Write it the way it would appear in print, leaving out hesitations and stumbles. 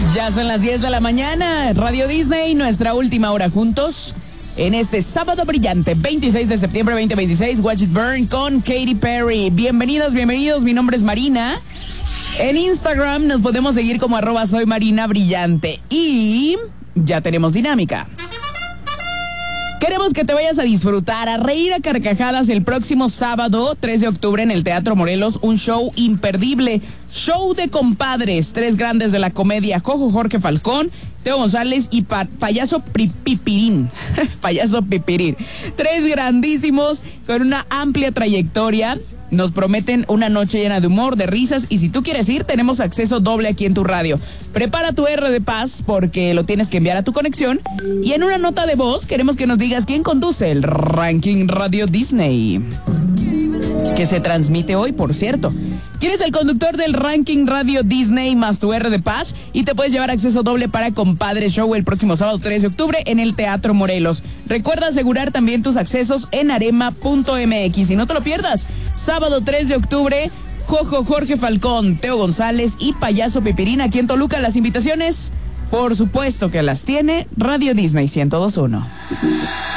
Ya son las 10 de la mañana. Radio Disney, nuestra última hora juntos. En este sábado brillante, 26 de septiembre 2026, Watch It Burn con Katy Perry. Bienvenidos, mi nombre es Marina. En Instagram nos podemos seguir como @soymarinabrillante. Y ya tenemos dinámica. Queremos que te vayas a disfrutar, a reír a carcajadas el próximo sábado 3 de octubre en el Teatro Morelos, un show imperdible, show de compadres, 3 grandes de la comedia, Jorge Falcón, Teo González y Payaso Pipirín, Payaso Pipirín, 3 grandísimos con una amplia trayectoria. Nos prometen una noche llena de humor, de risas, y si tú quieres ir, tenemos acceso doble aquí en tu radio. Prepara tu R de paz porque lo tienes que enviar a tu conexión, y en una nota de voz queremos que nos digas quién conduce el Ranking Radio Disney, que se transmite hoy, por cierto. ¿Quién es el conductor del Ranking Radio Disney más tu R de paz? Y te puedes llevar acceso doble para Compadre Show el próximo sábado 3 de octubre en el Teatro Morelos. Recuerda asegurar también tus accesos en arema.mx. Y no te lo pierdas, sábado 3 de octubre, Jorge Falcón, Teo González y Payaso Pipirín aquí en Toluca. Las invitaciones, por supuesto que las tiene Radio Disney 102.1.